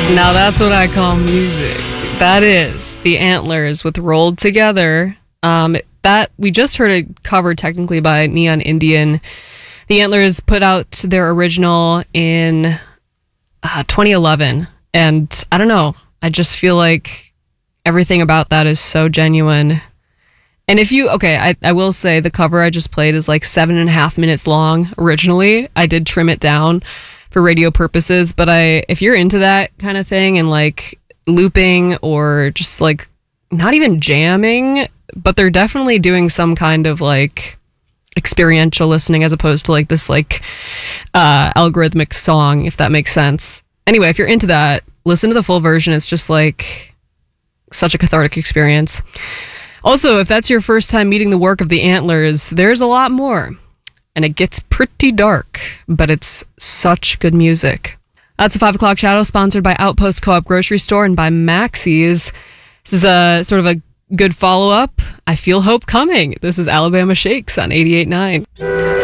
Now that's what I call music. That is The Antlers with Rolled Together. That we just heard a cover technically by Neon Indian. The Antlers put out their original in 2011. And I don't know, I just feel like everything about that is so genuine. And if you, I will say the cover I just played is like 7.5 minutes long originally. I did trim it down for radio purposes, but if you're into that kind of thing and like looping or just like not even jamming, but they're definitely doing some kind of like experiential listening as opposed to like this like algorithmic song, if that makes sense. Anyway, if you're into that, listen to the full version. It's just like such a cathartic experience. Also, if that's your first time meeting the work of the Antlers, there's a lot more. And it gets pretty dark, but it's such good music. That's a 5 o'clock shadow sponsored by Outpost Co-op Grocery Store and by Maxie's. This is a sort of a good follow-up. I feel hope coming. This is Alabama Shakes on 88.9.